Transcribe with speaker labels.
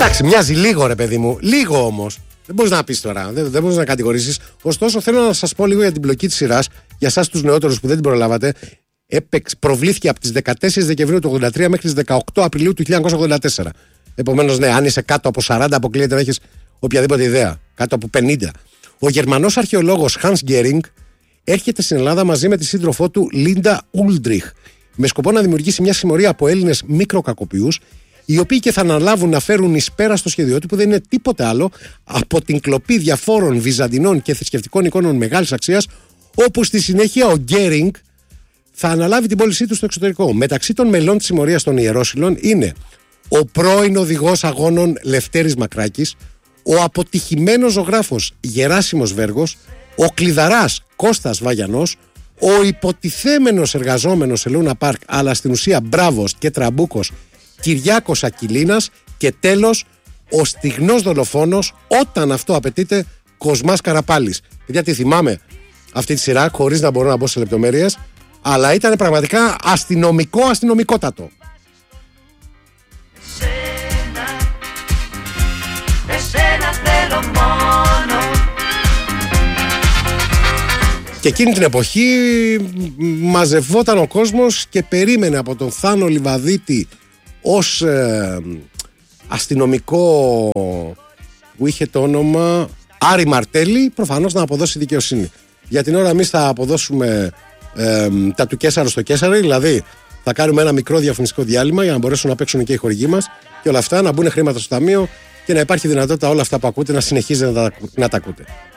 Speaker 1: Εντάξει, μοιάζει λίγο, ρε παιδί μου. Λίγο όμως. Δεν μπορείς να πεις τώρα. Δεν μπορείς να κατηγορήσεις. Ωστόσο, θέλω να σας πω λίγο για την πλοκή της σειράς. Για εσάς τους νεότερους που δεν την προλάβατε. Προβλήθηκε από τις 14 Δεκεμβρίου του 1983 μέχρι τις 18 Απριλίου του 1984. Επομένως, ναι, αν είσαι κάτω από 40, αποκλείεται να έχεις οποιαδήποτε ιδέα. Κάτω από 50. Ο Γερμανός αρχαιολόγος Hans Göring έρχεται στην Ελλάδα μαζί με τη σύντροφό του Λίντα Ούλντριχ, με σκοπό να δημιουργήσει μια συμμορία από Έλληνες μικροκακοποιούς, οι οποίοι και θα αναλάβουν να φέρουν εις πέρα στο σχέδιό του, που δεν είναι τίποτε άλλο από την κλοπή διαφόρων βυζαντινών και θρησκευτικών εικόνων μεγάλης αξίας, όπου στη συνέχεια ο Γκέρινγκ θα αναλάβει την πώλησή του στο εξωτερικό. Μεταξύ των μελών της συμμορίας των Ιερόσυλων είναι ο πρώην οδηγός αγώνων Λευτέρης Μακράκης, ο αποτυχημένος ζωγράφος Γεράσιμος Βέργος, ο κλειδαράς Κώστας Βαγιανός, ο υποτιθέμενος εργαζόμενος σε Λούνα Πάρκ, αλλά στην ουσία μπράβος και τραμπούκος Κυριάκος Ακυλίνας και τέλος ο στιγνός δολοφόνος, όταν αυτό απαιτείται, Κοσμάς Καραπάλης. Γιατί θυμάμαι αυτή τη σειρά χωρίς να μπορώ να μπω σε λεπτομέρειες, αλλά ήταν πραγματικά αστυνομικότατο. Εσένα θέλω μόνο. Και εκείνη την εποχή μαζευόταν ο κόσμος και περίμενε από τον Θάνο Λιβαδίτη ως αστυνομικό που είχε το όνομα Άρη Μαρτέλη, προφανώς να αποδώσει δικαιοσύνη. Για την ώρα εμείς θα αποδώσουμε τα του Κέσαρο στο Κέσαρο, δηλαδή θα κάνουμε ένα μικρό διαφημιστικό διάλειμμα για να μπορέσουν να παίξουν και οι χορηγοί μας και όλα αυτά, να μπουν χρήματα στο ταμείο και να υπάρχει δυνατότητα όλα αυτά που ακούτε να συνεχίζετε να τα ακούτε.